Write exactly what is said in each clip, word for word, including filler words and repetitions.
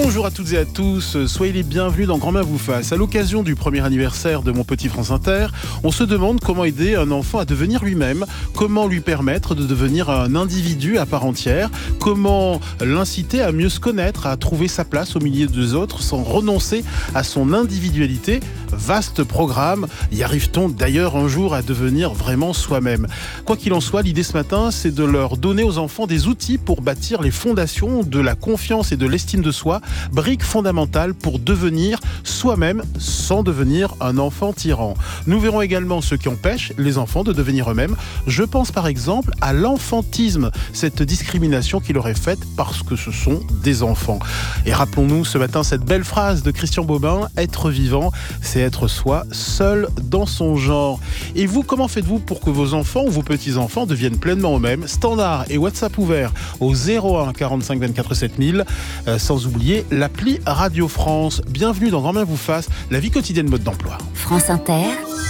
Bonjour à toutes et à tous, soyez les bienvenus dans Grand Main vous fasse. À l'occasion du premier anniversaire de Mon Petit France Inter, on se demande comment aider un enfant à devenir lui-même, comment lui permettre de devenir un individu à part entière, comment l'inciter à mieux se connaître, à trouver sa place au milieu des autres sans renoncer à son individualité. Vaste programme, y arrive-t-on d'ailleurs un jour à devenir vraiment soi-même? Quoi qu'il en soit, l'idée ce matin, c'est de leur donner aux enfants des outils pour bâtir les fondations de la confiance et de l'estime de soi, briques fondamentales pour devenir soi-même sans devenir un enfant tyran. Nous verrons également ce qui empêche les enfants de devenir eux-mêmes. Je pense par exemple à l'enfantisme, cette discrimination qui leur est faite parce que ce sont des enfants. Et rappelons-nous ce matin cette belle phrase de Christian Bobin, être vivant, c'est être soi, seul dans son genre. Et vous, comment faites-vous pour que vos enfants ou vos petits-enfants deviennent pleinement eux-mêmes? Standard et WhatsApp ouvert au zéro un quarante-cinq vingt-quatre sept mille, euh, sans oublier l'appli Radio France. Bienvenue dans Grand Main vous fasse, la vie quotidienne mode d'emploi. France Inter,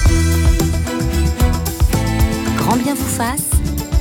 Grand Bien vous fasse,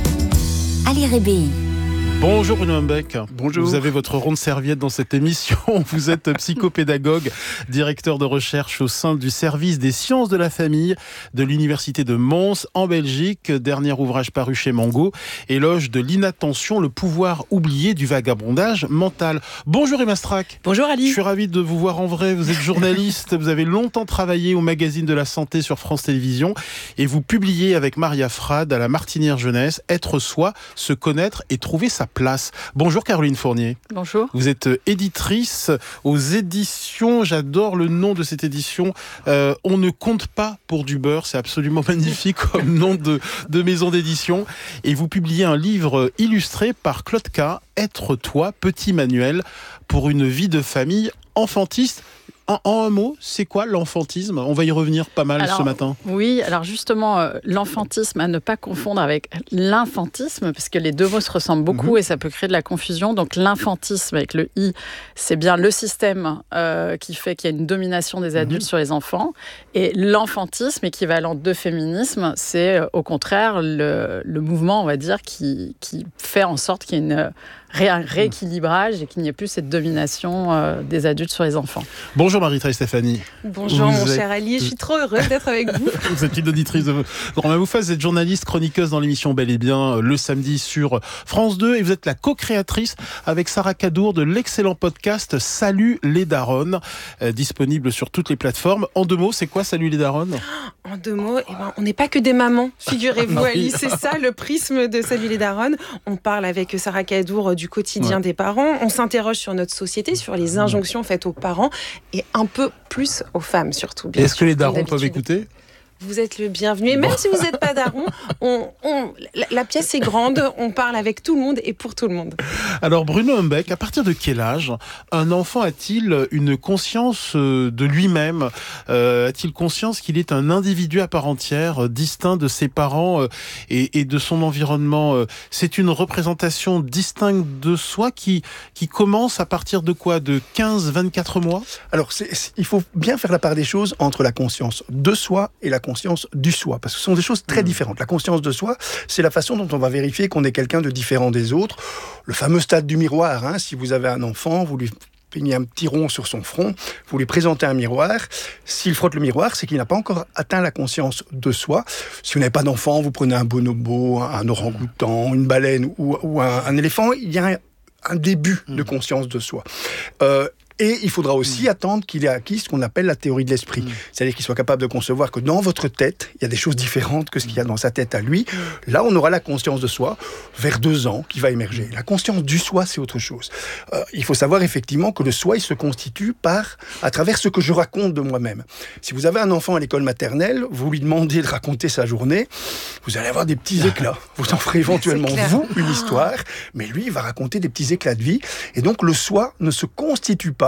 Ali Rébéi. Bonjour Bruno Humbeck. Bonjour. Vous avez votre ronde serviette dans cette émission. Vous êtes psychopédagogue, directeur de recherche au sein du service des sciences de la famille de l'Université de Mons en Belgique. Dernier ouvrage paru chez Mango, éloge de l'inattention, le pouvoir oublié du vagabondage mental. Bonjour Emma Strack. Bonjour Ali. Je suis ravi de vous voir en vrai. Vous êtes journaliste, vous avez longtemps travaillé au magazine de la santé sur France Télévisions et vous publiez avec Maria Frade à la Martinière Jeunesse, Être soi, se connaître et trouver sa place. Bonjour Caroline Fournier. Bonjour. Vous êtes éditrice aux éditions, j'adore le nom de cette édition, euh, On ne compte pas pour du beurre, c'est absolument magnifique comme nom de, de maison d'édition. Et vous publiez un livre illustré par Claude K, Être toi, petit manuel pour une vie de famille enfantiste. En, en un mot, c'est quoi l'enfantisme? On va y revenir pas mal alors, ce matin. Oui, alors justement, euh, l'enfantisme, à ne pas confondre avec l'infantisme, parce que les deux mots se ressemblent beaucoup mmh. et ça peut créer de la confusion. Donc l'infantisme avec le i, c'est bien le système euh, qui fait qu'il y a une domination des adultes mmh. sur les enfants. Et l'enfantisme, équivalent de féminisme, c'est euh, au contraire le, le mouvement, on va dire, qui, qui fait en sorte qu'il y ait une... un rééquilibrage et qu'il n'y ait plus cette domination euh, des adultes sur les enfants. Bonjour Marie-Thérèse Stéphanie. Bonjour vous mon êtes... cher Ali, je suis trop heureuse d'être avec vous. Vous êtes une auditrice de Grand Main vous fasse, vous êtes journaliste, chroniqueuse dans l'émission Bel et Bien le samedi sur France deux et vous êtes la co-créatrice avec Sarah Cadour de l'excellent podcast Salut les Daronnes, euh, disponible sur toutes les plateformes. En deux mots, c'est quoi Salut les Daronnes? En deux mots, eh ben, on n'est pas que des mamans, figurez-vous Ali, c'est ça le prisme de Salut les Daronnes. On parle avec Sarah Cadour du quotidien ouais. des parents, on s'interroge sur notre société, sur les injonctions faites aux parents et un peu plus aux femmes surtout. Est-ce sûr, que les darons peuvent écouter ? Vous êtes le bienvenu. Et même si vous n'êtes pas daron, on, on, la, la pièce est grande, on parle avec tout le monde et pour tout le monde. Alors Bruno Humbeck, à partir de quel âge un enfant a-t-il une conscience de lui-même ? euh, A-t-il conscience qu'il est un individu à part entière, distinct de ses parents euh, et, et de son environnement ? C'est une représentation distincte de soi qui, qui commence à partir de quoi ? De quinze à vingt-quatre mois ? Alors c'est, c'est, il faut bien faire la part des choses entre la conscience de soi et la conscience du soi, parce que ce sont des choses très différentes. La conscience de soi, c'est la façon dont on va vérifier qu'on est quelqu'un de différent des autres. Le fameux stade du miroir, hein, si vous avez un enfant, vous lui peignez un petit rond sur son front, vous lui présentez un miroir. S'il frotte le miroir, c'est qu'il n'a pas encore atteint la conscience de soi. Si vous n'avez pas d'enfant, vous prenez un bonobo, un orang-outan, une baleine ou, ou un, un éléphant, il y a un, un début de conscience de soi. Euh, Et il faudra aussi mmh. attendre qu'il ait acquis ce qu'on appelle la théorie de l'esprit. Mmh. C'est-à-dire qu'il soit capable de concevoir que dans votre tête, il y a des choses différentes que ce qu'il y a dans sa tête à lui. Mmh. Là, on aura la conscience de soi vers deux ans qui va émerger. La conscience du soi, c'est autre chose. Euh, il faut savoir effectivement que le soi, il se constitue par, à travers ce que je raconte de moi-même. Si vous avez un enfant à l'école maternelle, vous lui demandez de raconter sa journée, vous allez avoir des petits éclats. Vous en ferez éventuellement, vous, une histoire, mais lui, il va raconter des petits éclats de vie. Et donc, le soi ne se constitue pas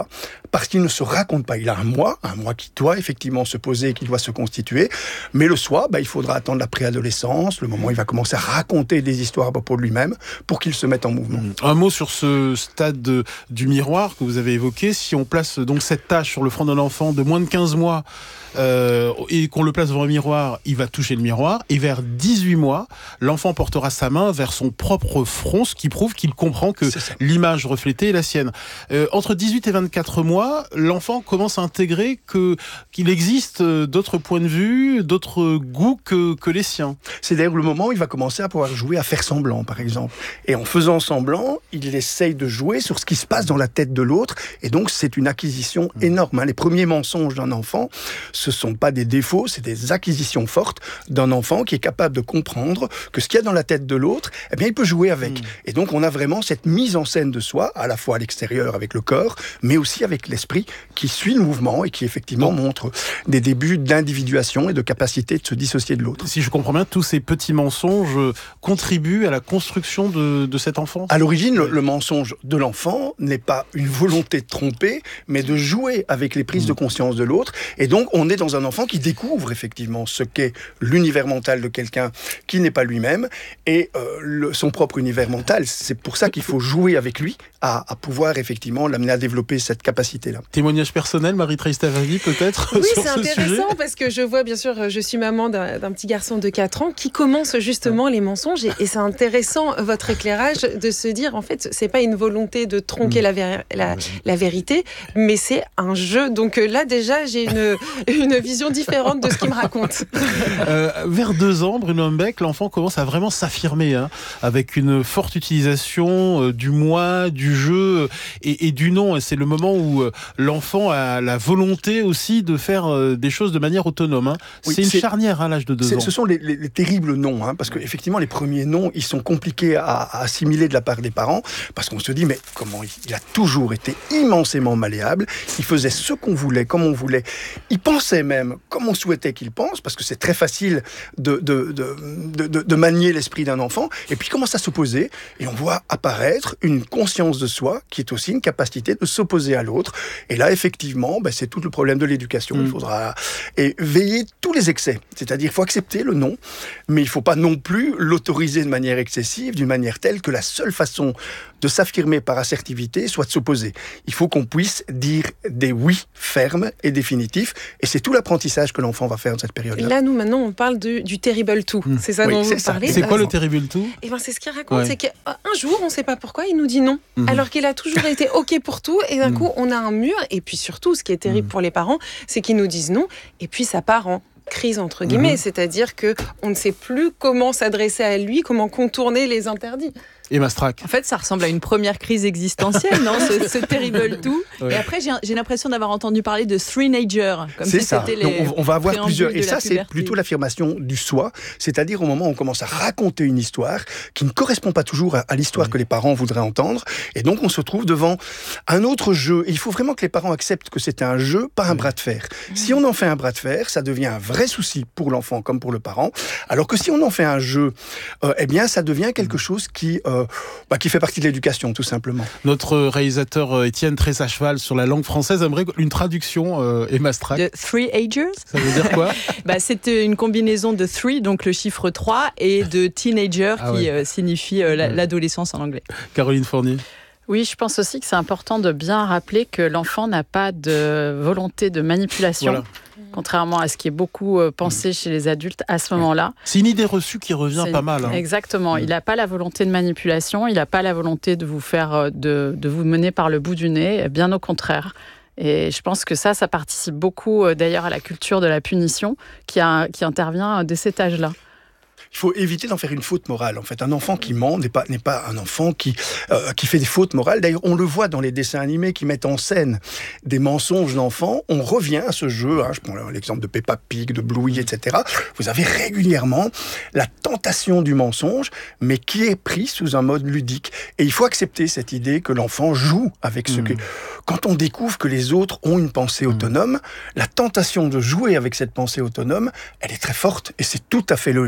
parce qu'il ne se raconte pas. Il a un moi, un moi qui doit effectivement se poser, qui doit se constituer, mais le soi, bah, il faudra attendre la préadolescence, le moment où il va commencer à raconter des histoires à propos de lui-même pour qu'il se mette en mouvement. Un mot sur ce stade de, du miroir que vous avez évoqué. Si on place donc cette tâche sur le front d'un enfant de moins de quinze mois euh, et qu'on le place devant un miroir, il va toucher le miroir, et vers dix-huit mois, l'enfant portera sa main vers son propre front, ce qui prouve qu'il comprend que l'image reflétée est la sienne. Euh, entre dix-huit et vingt-quatre mois, l'enfant commence à intégrer que, qu'il existe d'autres points de vue, d'autres goûts que, que les siens. C'est d'ailleurs le moment où il va commencer à pouvoir jouer à faire semblant, par exemple. Et en faisant semblant, il essaye de jouer sur ce qui se passe dans la tête de l'autre, et donc c'est une acquisition énorme. Hein. Les premiers mensonges d'un enfant, ce ne sont pas des défauts, c'est des acquisitions fortes d'un enfant qui est capable de comprendre que ce qu'il y a dans la tête de l'autre, eh bien, il peut jouer avec. Mmh. Et donc, on a vraiment cette mise en scène de soi, à la fois à l'extérieur avec le corps, mais aussi avec l'esprit qui suit le mouvement et qui, effectivement, mmh. montre des débuts d'individuation et de capacité de se dissocier de l'autre. Si je comprends bien, tous ces petits mensonges contribuent à la construction de, de cet enfant. À l'origine, le, le mensonge de l'enfant n'est pas une volonté de tromper, mais de jouer avec les prises mmh. de conscience de l'autre. Et donc, on est dans un enfant qui découvre effectivement ce qu'est l'univers mental de quelqu'un qui n'est pas lui-même et euh, le, son propre univers mental. C'est pour ça qu'il faut jouer avec lui à, à pouvoir effectivement l'amener à développer cette capacité-là. Témoignage personnel, Marie-Thérèse Taverny, peut-être Oui, sur c'est ce intéressant sujet. parce que je vois, bien sûr, je suis maman d'un, d'un petit garçon de quatre ans qui commence justement les mensonges et, et c'est intéressant votre éclairage de se dire, en fait, c'est pas une volonté de tronquer mmh. la, vé- la, la vérité, mais c'est un jeu. Donc là, déjà, j'ai une, une vision différente de ce qu'il me raconte. Euh, vers deux ans, Bruno Humbeck, l'enfant commence à vraiment s'affirmer, hein, avec une forte utilisation euh, du moi, du jeu et, et du non. Et c'est le moment où euh, l'enfant a la volonté aussi de faire euh, des choses de manière autonome. Hein. Oui, c'est une c'est, charnière à l'âge de deux c'est, ans. Ce sont les, les, les terribles noms, hein, parce qu'effectivement, les premiers noms, ils sont compliqués à, à assimiler de la part des parents, parce qu'on se dit, mais comment il, il a toujours été immensément malléable, il faisait ce qu'on voulait, comme on voulait, il pensait même comme on souhaitait qu'il pense, parce que c'est très facile de, de, de, de, de, de manier l'esprit d'un enfant, et puis il commence à s'opposer, et on voit apparaître une conscience de soi, qui est aussi une capacité de s'opposer à l'autre, et là, effectivement, ben, c'est tout le problème de l'éducation, mmh. il faudra et veiller tous les excès, c'est-à-dire il faut accepter le non, mais il ne faut pas non plus l'autoriser de manière excessive, d'une manière telle que la seule façon de s'affirmer par assertivité soit de s'opposer. Il faut qu'on puisse dire des oui fermes et définitifs, et c'est tout l'apprentissage que l'enfant va faire dans cette période-là. Là, nous, maintenant, on parle de, du terrible two. Mmh. C'est ça oui, dont c'est vous ça. parlez. C'est quoi le terrible two ? Eh ben, c'est ce qu'il raconte, ouais. c'est qu'un jour, on ne sait pas pourquoi, il nous dit non, mmh. alors qu'il a toujours été OK pour tout, et d'un mmh. coup, on a un mur, et puis surtout, ce qui est terrible mmh. pour les parents, c'est qu'ils nous disent non, et puis ça part en crise, entre guillemets, mmh. c'est-à-dire qu'on ne sait plus comment s'adresser à lui, comment contourner les interdits. Et Mastrac. En fait, ça ressemble à une première crise existentielle, non, ce, ce terrible tout. Ouais. Et après, j'ai, j'ai l'impression d'avoir entendu parler de three-nager, comme c'est si ça. c'était les Donc, on va avoir plusieurs. Et ça, puberté. C'est plutôt l'affirmation du soi, c'est-à-dire au moment où on commence à raconter une histoire qui ne correspond pas toujours à, à l'histoire mmh. que les parents voudraient entendre. Et donc, on se trouve devant un autre jeu. Et il faut vraiment que les parents acceptent que c'est un jeu, pas un mmh. bras de fer. Mmh. Si on en fait un bras de fer, ça devient un vrai souci pour l'enfant comme pour le parent. Alors que si on en fait un jeu, euh, eh bien, ça devient quelque chose qui, euh, bah, qui fait partie de l'éducation, tout simplement. Notre réalisateur Étienne, très à cheval sur la langue française, aimerait une traduction, euh, Emma Strack. De three-agers ? Ça veut dire quoi ? bah, C'est une combinaison de three, donc le chiffre trois, et de teenager, ah, qui ouais. euh, signifie euh, la, ouais. l'adolescence en anglais. Caroline Fournier. Oui, je pense aussi que c'est important de bien rappeler que l'enfant n'a pas de volonté de manipulation. Voilà. Contrairement à ce qui est beaucoup pensé chez les adultes à ce moment-là. C'est une idée reçue qui revient c'est pas mal. Hein. Exactement. Il n'a pas la volonté de manipulation, il n'a pas la volonté de vous faire, de, de vous mener par le bout du nez, bien au contraire. Et je pense que ça, ça participe beaucoup d'ailleurs à la culture de la punition qui, a, qui intervient dès cet âge-là. Il faut éviter d'en faire une faute morale. En fait, un enfant qui ment n'est pas, n'est pas un enfant qui, euh, qui fait des fautes morales. D'ailleurs, on le voit dans les dessins animés qui mettent en scène des mensonges d'enfants. On revient à ce jeu. Hein, je prends l'exemple de Peppa Pig, de Bluey, et cetera. Vous avez régulièrement la tentation du mensonge, mais qui est pris sous un mode ludique. Et il faut accepter cette idée que l'enfant joue avec ce mmh. que... Quand on découvre que les autres ont une pensée mmh. autonome, la tentation de jouer avec cette pensée autonome, elle est très forte. Et c'est tout à fait logique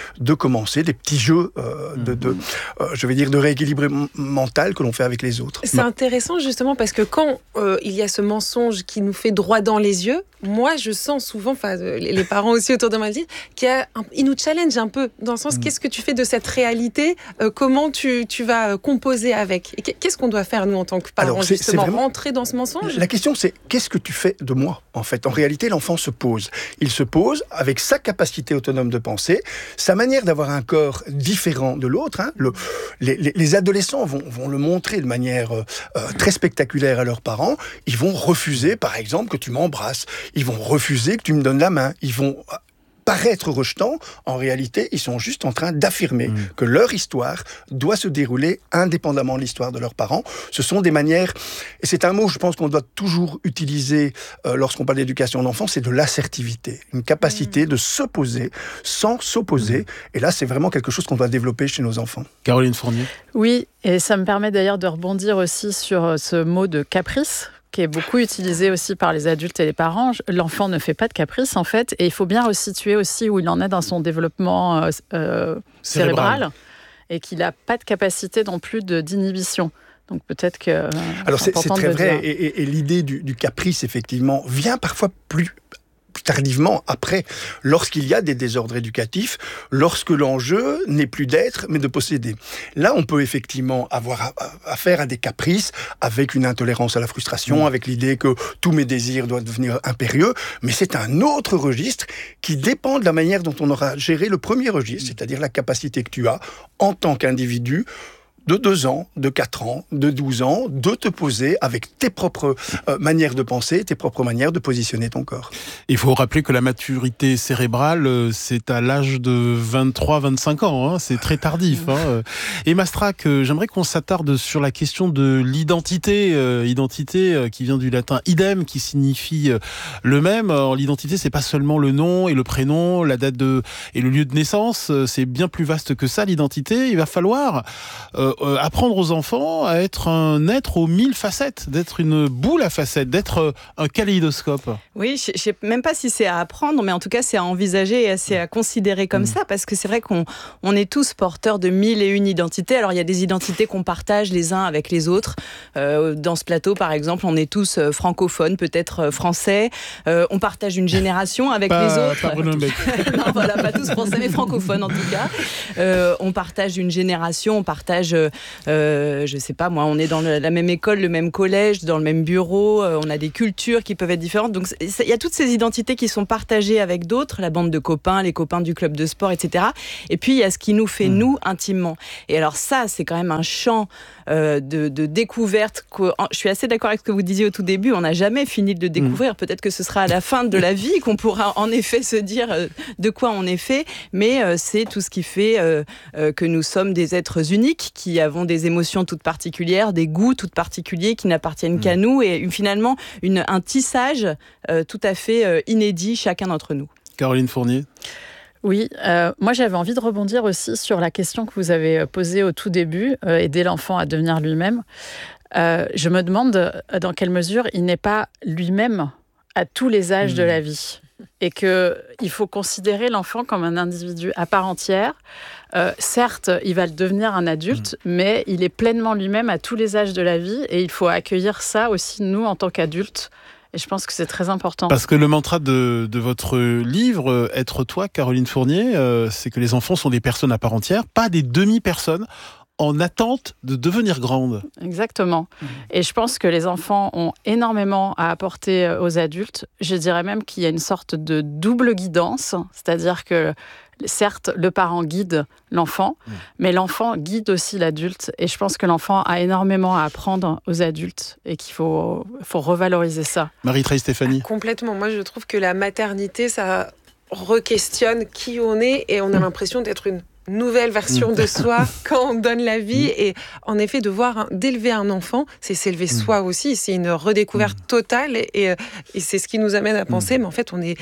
de commencer des petits jeux euh, de, de euh, je vais dire, de rééquilibrement mental que l'on fait avec les autres. C'est intéressant justement parce que quand euh, il y a ce mensonge qui nous fait droit dans les yeux, moi je sens souvent, enfin les parents aussi autour de moi disent qu'il nous challenge un peu dans le sens mmh. qu'est-ce que tu fais de cette réalité, euh, comment tu, tu vas composer avec, et qu'est-ce qu'on doit faire nous en tant que parents. Alors, c'est, justement c'est vraiment... rentrer dans ce mensonge. La question c'est qu'est-ce que tu fais de moi en fait. En réalité l'enfant se pose, il se pose avec sa capacité autonome de penser, sa manière d'avoir un corps différent de l'autre. Hein. Le, les, les, les adolescents vont, vont le montrer de manière euh, très spectaculaire à leurs parents. Ils vont refuser, par exemple, que tu m'embrasses. Ils vont refuser que tu me donnes la main. Ils vont paraître rejetants. En réalité, ils sont juste en train d'affirmer mmh. que leur histoire doit se dérouler indépendamment de l'histoire de leurs parents. Ce sont des manières, et c'est un mot, je pense, qu'on doit toujours utiliser euh, lorsqu'on parle d'éducation d'enfants, c'est de l'assertivité. Une capacité mmh. de se poser sans s'opposer. Mmh. Et là, c'est vraiment quelque chose qu'on doit développer chez nos enfants. Caroline Fournier. Oui, et ça me permet d'ailleurs de rebondir aussi sur ce mot de caprice, qui est beaucoup utilisé aussi par les adultes et les parents. L'enfant ne fait pas de caprice, en fait, et il faut bien resituer aussi où il en est dans son développement euh, euh, cérébral, cérébral, et qu'il n'a pas de capacité non plus de, d'inhibition. Donc peut-être que... Euh, Alors c'est, c'est très vrai, et, et, et l'idée du, du caprice, effectivement, vient parfois plus... plus tardivement, après, lorsqu'il y a des désordres éducatifs, lorsque l'enjeu n'est plus d'être, mais de posséder. Là, on peut effectivement avoir affaire à des caprices, avec une intolérance à la frustration, mmh. avec l'idée que tous mes désirs doivent devenir impérieux, mais c'est un autre registre qui dépend de la manière dont on aura géré le premier registre, c'est-à-dire la capacité que tu as, en tant qu'individu, de deux ans, de quatre ans, de douze ans, de te poser avec tes propres euh, manières de penser, tes propres manières de positionner ton corps. Il faut rappeler que la maturité cérébrale, euh, c'est à l'âge de vingt-trois à vingt-cinq ans, hein, c'est très tardif. Hein. Et Mastrak, euh, j'aimerais qu'on s'attarde sur la question de l'identité, euh, identité euh, qui vient du latin idem, qui signifie euh, le même. Alors, l'identité, c'est pas seulement le nom et le prénom, la date de et le lieu de naissance, euh, c'est bien plus vaste que ça, l'identité. Il va falloir... Euh, Euh, apprendre aux enfants à être un être aux mille facettes, d'être une boule à facettes, d'être euh, un kaléidoscope. Oui, je ne sais même pas si c'est à apprendre, mais en tout cas c'est à envisager et c'est à considérer comme mmh. ça, parce que c'est vrai qu'on on est tous porteurs de mille et une identités. Alors il y a des identités qu'on partage les uns avec les autres. Euh, dans ce plateau par exemple, on est tous euh, francophones, peut-être euh, français. Euh, on partage une génération avec pas, les autres. Pas Bruno Beck. Non, voilà, pas tous français, mais francophones en tout cas. Euh, on partage une génération, on partage... Euh, je sais pas moi, on est dans le, la même école, le même collège, dans le même bureau, euh, on a des cultures qui peuvent être différentes. Donc il y a toutes ces identités qui sont partagées avec d'autres, la bande de copains, les copains du club de sport, et cetera. Et puis il y a ce qui nous fait mmh. nous intimement. Et alors ça, c'est quand même un champ euh, de, de découverte. Que, je suis assez d'accord avec ce que vous disiez au tout début. On n'a jamais fini de le découvrir. Mmh. Peut-être que ce sera à la fin de la vie qu'on pourra en effet se dire euh, de quoi on est fait. Mais euh, c'est tout ce qui fait euh, euh, que nous sommes des êtres uniques qui avons des émotions toutes particulières, des goûts tout particuliers qui n'appartiennent mmh. qu'à nous et une, finalement une, un tissage euh, tout à fait euh, inédit chacun d'entre nous. Caroline Fournier. Oui, euh, moi j'avais envie de rebondir aussi sur la question que vous avez posée au tout début, euh, aider l'enfant à devenir lui-même. Euh, je me demande dans quelle mesure il n'est pas lui-même à tous les âges mmh. de la vie. Et qu'il faut considérer l'enfant comme un individu à part entière. Euh, certes, il va devenir un adulte, mmh. mais il est pleinement lui-même à tous les âges de la vie. Et il faut accueillir ça aussi, nous, en tant qu'adultes. Et je pense que c'est très important. Parce que le mantra de, de votre livre, Être toi, Caroline Fournier, euh, c'est que les enfants sont des personnes à part entière, pas des demi-personnes en attente de devenir grandes. Exactement. Mmh. Et je pense que les enfants ont énormément à apporter aux adultes. Je dirais même qu'il y a une sorte de double guidance, c'est-à-dire que certes, le parent guide l'enfant, mmh. mais l'enfant guide aussi l'adulte. Et je pense que l'enfant a énormément à apprendre aux adultes et qu'il faut, faut revaloriser ça. Marie-Trey Stéphanie. Ah, complètement. Moi, je trouve que la maternité, ça re-questionne qui on est et on a mmh. l'impression d'être une nouvelle version de soi quand on donne la vie. Et en effet, de voir un, d'élever un enfant, c'est s'élever mmh. soi aussi. C'est une redécouverte mmh. totale et, et, et c'est ce qui nous amène à penser, mmh. mais en fait, on est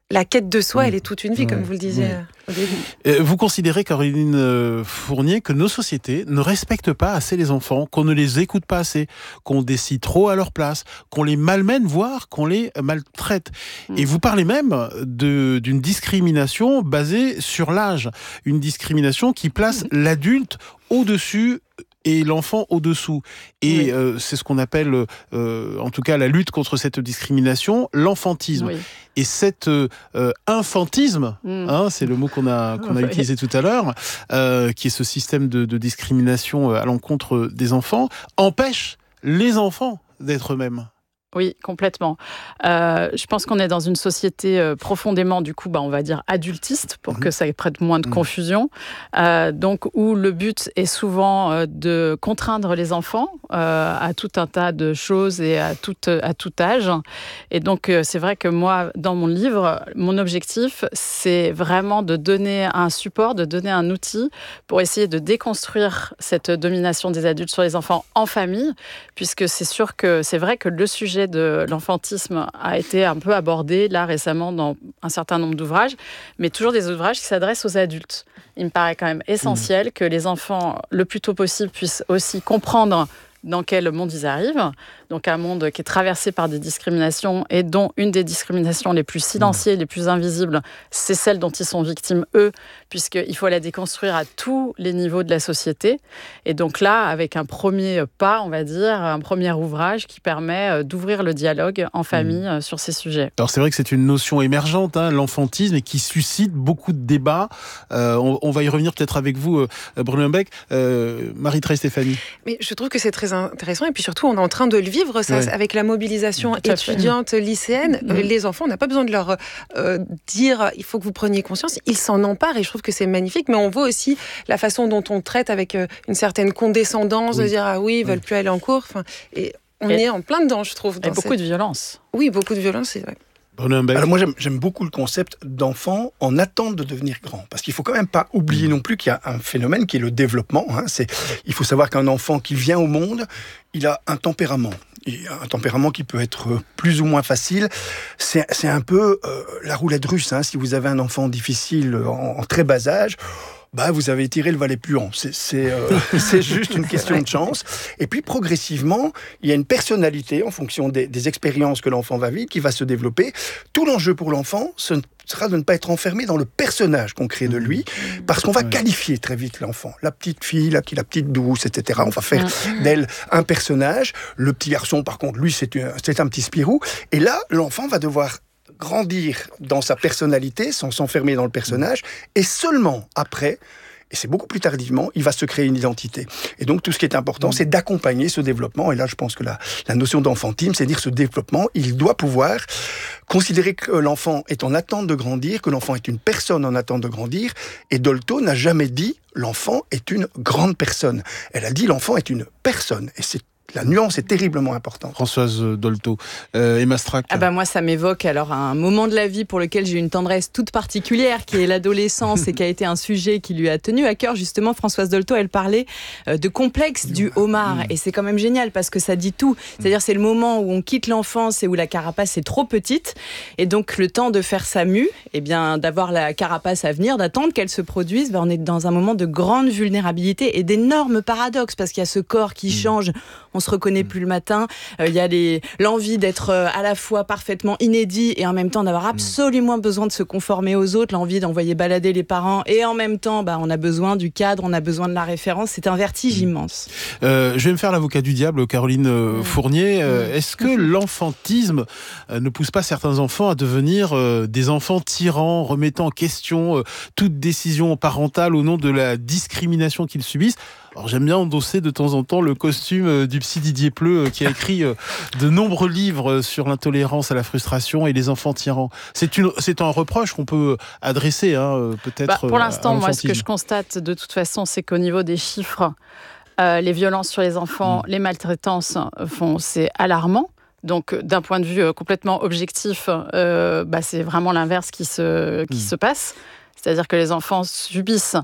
la quête de soi, Mmh. elle est toute une vie, Ouais. comme vous le disiez Ouais. euh, au début. Euh, Vous considérez, Caroline euh, Fournier, que nos sociétés ne respectent pas assez les enfants, qu'on ne les écoute pas assez, qu'on décide trop à leur place, qu'on les malmène, voire qu'on les maltraite. Mm. Et vous parlez même de, d'une discrimination basée sur l'âge, une discrimination qui place Mm. l'adulte au-dessus et l'enfant au-dessous. Et Oui. euh, c'est ce qu'on appelle, euh, en tout cas, la lutte contre cette discrimination, l'enfantisme. Oui. Et cet euh, euh, infantisme, Mm. hein, c'est le mot qu'on a, qu'on a Oui. utilisé tout à l'heure, euh, qui est ce système de, de discrimination à l'encontre des enfants, empêche les enfants d'être eux-mêmes. Oui, complètement. Euh, je pense qu'on est dans une société euh, profondément, du coup, bah, on va dire adultiste, pour Mhm. que ça prête moins de Mhm. confusion. Euh, donc, où le but est souvent euh, de contraindre les enfants euh, à tout un tas de choses et à tout, à tout âge. Et donc, euh, c'est vrai que moi, dans mon livre, mon objectif, c'est vraiment de donner un support, de donner un outil pour essayer de déconstruire cette domination des adultes sur les enfants en famille, puisque c'est sûr que c'est vrai que le sujet de l'enfantisme a été un peu abordé là récemment dans un certain nombre d'ouvrages, mais toujours des ouvrages qui s'adressent aux adultes. Il me paraît quand même essentiel mmh. que les enfants, le plus tôt possible, puissent aussi comprendre dans quel monde ils arrivent. Donc un monde qui est traversé par des discriminations et dont une des discriminations les plus silencieuses, mmh. les plus invisibles, c'est celle dont ils sont victimes, eux, puisqu'il faut la déconstruire à tous les niveaux de la société. Et donc là, avec un premier pas, on va dire, un premier ouvrage qui permet d'ouvrir le dialogue en famille mmh. sur ces sujets. Alors c'est vrai que c'est une notion émergente, hein, l'enfantisme, et qui suscite beaucoup de débats. Euh, on, on va y revenir peut-être avec vous, euh, Bruno Lembeck. Euh, Marie-Thérèse Stéphanie. Mais je trouve que c'est très intéressant, et puis surtout, on est en train de le vivre, ça, ouais. avec la mobilisation Tout étudiante, lycéenne. Mmh. Les enfants, on n'a pas besoin de leur euh, dire « il faut que vous preniez conscience », ils s'en emparent, et je trouve que c'est magnifique, mais on voit aussi la façon dont on traite avec euh, une certaine condescendance, oui. de dire « ah oui, ils veulent oui. plus aller en cours », enfin, et on et, est en plein dedans, je trouve. Et beaucoup cette... de violence. Oui, beaucoup de violence, c'est vrai. Alors moi j'aime, j'aime beaucoup le concept d'enfant en attente de devenir grand, parce qu'il faut quand même pas oublier non plus qu'il y a un phénomène qui est le développement. Hein. C'est, il faut savoir qu'un enfant qui vient au monde, il a un tempérament. Et un tempérament qui peut être plus ou moins facile. C'est, c'est un peu euh, la roulette russe. Hein. Si vous avez un enfant difficile en, en très bas âge, bah, vous avez tiré le valet puant. C'est, c'est, euh, c'est juste une question de chance. Et puis, progressivement, il y a une personnalité en fonction des, des expériences que l'enfant va vivre qui va se développer. Tout l'enjeu pour l'enfant, ce sera de ne pas être enfermé dans le personnage qu'on crée de lui, parce qu'on va qualifier très vite l'enfant. La petite fille, la, la petite douce, et cetera. On va faire d'elle un personnage. Le petit garçon, par contre, lui, c'est, une, c'est un petit Spirou. Et là, l'enfant va devoir grandir dans sa personnalité, sans s'enfermer dans le personnage, et seulement après, et c'est beaucoup plus tardivement, il va se créer une identité. Et donc tout ce qui est important, c'est d'accompagner ce développement, et là je pense que la, la notion d'enfantisme, c'est dire ce développement, il doit pouvoir considérer que l'enfant est en attente de grandir, que l'enfant est une personne en attente de grandir, et Dolto n'a jamais dit l'enfant est une grande personne. Elle a dit l'enfant est une personne, et c'est la nuance est terriblement importante. Françoise Dolto, euh, Emma Strack. Ah bah moi, ça m'évoque alors un moment de la vie pour lequel j'ai une tendresse toute particulière, qui est l'adolescence et qui a été un sujet qui lui a tenu à cœur. Justement, Françoise Dolto, elle parlait de complexe du homard. Et c'est quand même génial parce que ça dit tout. C'est-à-dire, c'est le moment où on quitte l'enfance et où la carapace est trop petite. Et donc, le temps de faire sa mue, eh bien, d'avoir la carapace à venir, d'attendre qu'elle se produise, ben, on est dans un moment de grande vulnérabilité et d'énormes paradoxes parce qu'il y a ce corps qui change. On se reconnaît plus le matin. Il euh, y a les, l'envie d'être euh, à la fois parfaitement inédit et en même temps d'avoir absolument besoin de se conformer aux autres, l'envie d'envoyer balader les parents et en même temps, bah, on a besoin du cadre, on a besoin de la référence. C'est un vertige immense. Euh, je vais me faire l'avocat du diable, Caroline euh, mmh. Fournier. Euh, mmh. Est-ce que l'enfantisme euh, ne pousse pas certains enfants à devenir euh, des enfants tyrans, remettant en question euh, toute décision parentale au nom de la discrimination qu'ils subissent? Alors j'aime bien endosser de temps en temps le costume du psy Didier Pleu qui a écrit de nombreux livres sur l'intolérance à la frustration et les enfants tyrans. C'est, une, c'est un reproche qu'on peut adresser hein, peut-être bah, pour l'instant, moi ce que je constate de toute façon, c'est qu'au niveau des chiffres, euh, les violences sur les enfants, mmh. les maltraitances, font, c'est alarmant. Donc, d'un point de vue complètement objectif, euh, bah, c'est vraiment l'inverse qui se, qui mmh. se passe. C'est-à-dire que les enfants subissent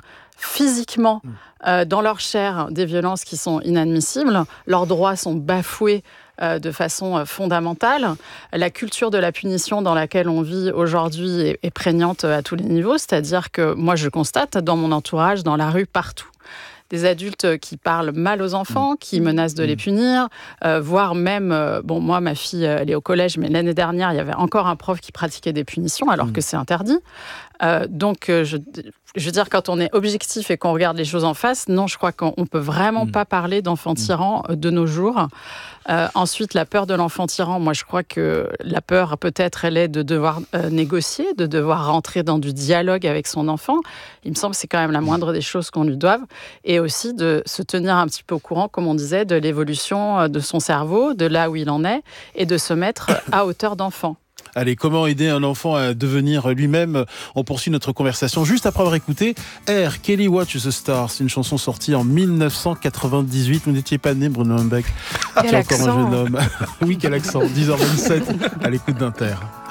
physiquement, euh, dans leur chair, des violences qui sont inadmissibles. Leurs droits sont bafoués euh, de façon euh, fondamentale. La culture de la punition dans laquelle on vit aujourd'hui est, est prégnante à tous les niveaux, c'est-à-dire que moi je constate dans mon entourage, dans la rue, partout, des adultes qui parlent mal aux enfants, qui menacent de les punir, euh, voire même, euh, bon, moi, ma fille, elle est au collège, mais l'année dernière, il y avait encore un prof qui pratiquait des punitions, alors mmh. que c'est interdit. Euh, donc, euh, je, je veux dire, quand on est objectif et qu'on regarde les choses en face, non, je crois qu'on ne peut vraiment mmh. pas parler d'enfant tyran de nos jours. Euh, ensuite, la peur de l'enfant tyran, moi, je crois que la peur, peut-être, elle est de devoir euh, négocier, de devoir rentrer dans du dialogue avec son enfant. Il me semble que c'est quand même la moindre des choses qu'on lui doive. Et aussi de se tenir un petit peu au courant, comme on disait, de l'évolution de son cerveau, de là où il en est, et de se mettre à hauteur d'enfant. Allez, comment aider un enfant à devenir lui-même? On poursuit notre conversation juste après avoir écouté Air, Kelly Watch the Stars, une chanson sortie en mille neuf cent quatre-vingt-dix-huit. Vous n'étiez pas né, Bruno Humbeck. Quel Tu es encore accent. un jeune homme. Oui, quel accent. dix heures vingt-sept à l'écoute d'Inter.